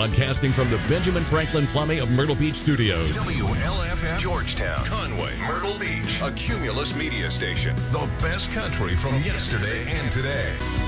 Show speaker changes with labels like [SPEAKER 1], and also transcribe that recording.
[SPEAKER 1] broadcasting from the Benjamin Franklin Plumbing of Myrtle Beach Studios.
[SPEAKER 2] WLFF Georgetown, Conway, Myrtle Beach, a Cumulus media station. The best country from yesterday and today.